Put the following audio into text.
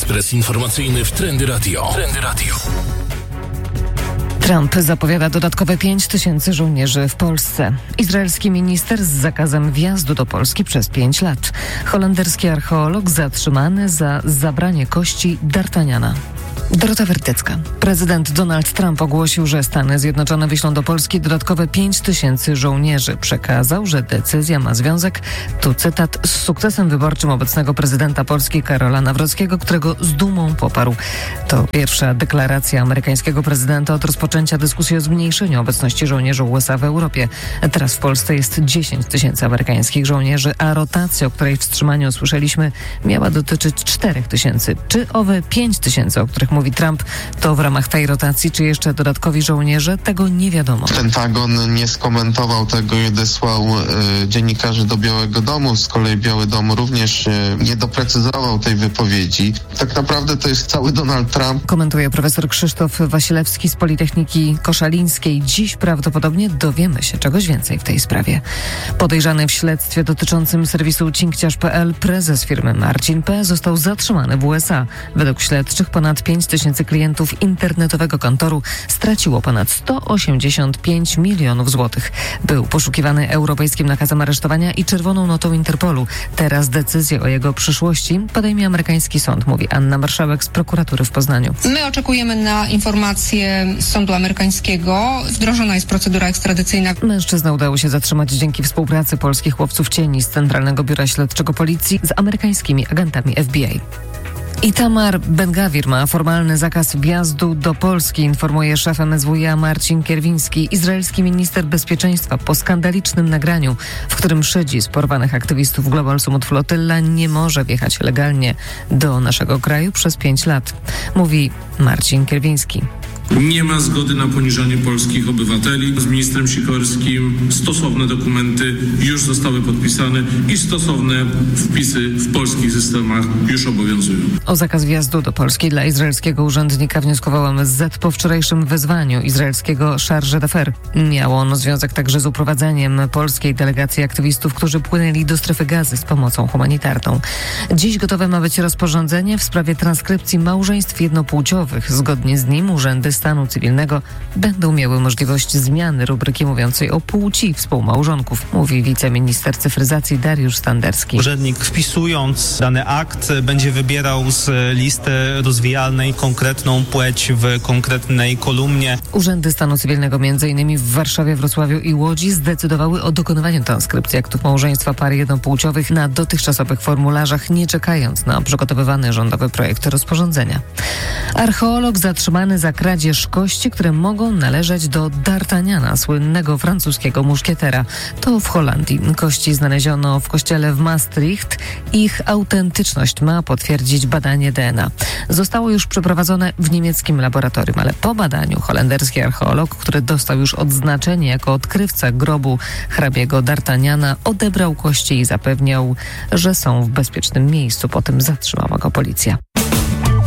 Ekspres informacyjny w Trendy Radio. Trump zapowiada dodatkowe 5 000 żołnierzy w Polsce. Izraelski minister z zakazem wjazdu do Polski przez 5 lat. Holenderski archeolog zatrzymany za zabranie kości D'Artagnana. Dorota Wertycka. Prezydent Donald Trump ogłosił, że Stany Zjednoczone wyślą do Polski dodatkowe 5 000 żołnierzy. Przekazał, że decyzja ma związek, tu cytat, z sukcesem wyborczym obecnego prezydenta Polski Karola Nawrockiego, którego z dumą poparł. To pierwsza deklaracja amerykańskiego prezydenta od rozpoczęcia dyskusji o zmniejszeniu obecności żołnierzy USA w Europie. Teraz w Polsce jest 10 000 amerykańskich żołnierzy, a rotacja, o której wstrzymaniu usłyszeliśmy, miała dotyczyć 4 000. Czy owe 5 000, o których mówi Trump, to w ramach tej rotacji, czy jeszcze dodatkowi żołnierze? Tego nie wiadomo. Pentagon nie skomentował tego i odesłał dziennikarzy do Białego Domu. Z kolei Biały Dom również nie doprecyzował tej wypowiedzi. Tak naprawdę to jest cały Donald Trump. Komentuje profesor Krzysztof Wasilewski z Politechniki Koszalińskiej. Dziś prawdopodobnie dowiemy się czegoś więcej w tej sprawie. Podejrzany w śledztwie dotyczącym serwisu cinkciarz.pl prezes firmy Marcin P. został zatrzymany w USA. Według śledczych ponad 5 000 klientów internetowego kantoru straciło ponad 185 milionów złotych. Był poszukiwany europejskim nakazem aresztowania i czerwoną notą Interpolu. Teraz decyzję o jego przyszłości podejmie amerykański sąd, mówi Anna Marszałek z prokuratury w Poznaniu. My oczekujemy na informacje z sądu amerykańskiego. Wdrożona jest procedura ekstradycyjna. Mężczyznę udało się zatrzymać dzięki współpracy polskich łowców cieni z Centralnego Biura Śledczego Policji z amerykańskimi agentami FBI. Itamar Ben-Gavir ma formalny zakaz wjazdu do Polski, informuje szef MSWiA Marcin Kierwiński. Izraelski minister bezpieczeństwa po skandalicznym nagraniu, w którym szydzi z porwanych aktywistów Global Summit Flotylla, nie może wjechać legalnie do naszego kraju przez 5 lat, mówi Marcin Kierwiński. Nie ma zgody na poniżanie polskich obywateli. Z ministrem Sikorskim stosowne dokumenty już zostały podpisane i stosowne wpisy w polskich systemach już obowiązują. O zakaz wjazdu do Polski dla izraelskiego urzędnika wnioskował MSZ po wczorajszym wezwaniu izraelskiego Charge d'Affaires. Miało ono związek także z uprowadzeniem polskiej delegacji aktywistów, którzy płynęli do strefy Gazy z pomocą humanitarną. Dziś gotowe ma być rozporządzenie w sprawie transkrypcji małżeństw jednopłciowych. Zgodnie z nim urzędy stanu cywilnego będą miały możliwość zmiany rubryki mówiącej o płci współmałżonków, mówi wiceminister cyfryzacji Dariusz Standerski. Urzędnik wpisując dany akt będzie wybierał z listy rozwijalnej konkretną płeć w konkretnej kolumnie. Urzędy stanu cywilnego m.in. w Warszawie, Wrocławiu i Łodzi zdecydowały o dokonywaniu transkrypcji aktów małżeństwa par jednopłciowych na dotychczasowych formularzach, nie czekając na przygotowywany rządowy projekt rozporządzenia. Archeolog zatrzymany za kradzież kości, które mogą należeć do D'Artagnana, słynnego francuskiego muszkietera. To w Holandii. Kości znaleziono w kościele w Maastricht. Ich autentyczność ma potwierdzić badanie DNA. Zostało już przeprowadzone w niemieckim laboratorium, ale po badaniu holenderski archeolog, który dostał już odznaczenie jako odkrywca grobu hrabiego D'Artagnana, odebrał kości i zapewniał, że są w bezpiecznym miejscu. Potem zatrzymała go policja.